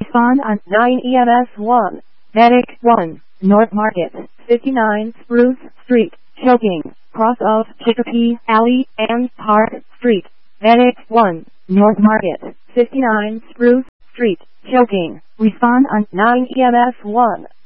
Respond on 9 EMS 1. Medic 1. North Market, 59 Spruce Street, choking, cross of Chicopee Alley and Park Street. Medic 1. North Market, 59 Spruce Street, choking. Respond on 9 EMS 1.